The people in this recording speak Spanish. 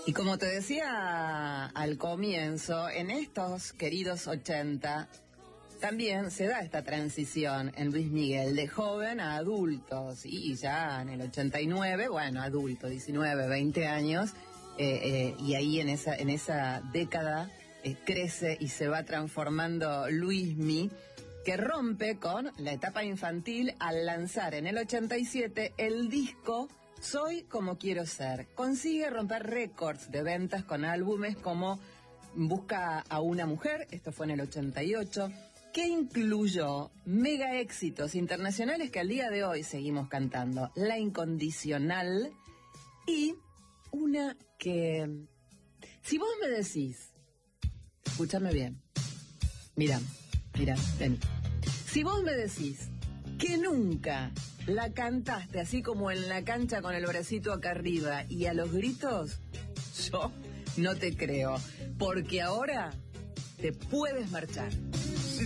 Y como te decía al comienzo, en estos queridos 80 también se da esta transición en Luis Miguel de joven a adultos, y ya en el 89, bueno, adulto, 19, 20 años, y ahí en esa década crece y se va transformando Luismi, que rompe con la etapa infantil al lanzar en el 87 el disco Soy como quiero ser. Consigue romper récords de ventas con álbumes como Busca a una mujer, esto fue en el 88, que incluyó mega éxitos internacionales que al día de hoy seguimos cantando. La Incondicional y una que, si vos me decís, escúchame bien, mira, ven. Si vos me decís que nunca la cantaste así como en la cancha con el bracito acá arriba y a los gritos, yo no te creo, porque ahora te puedes marchar.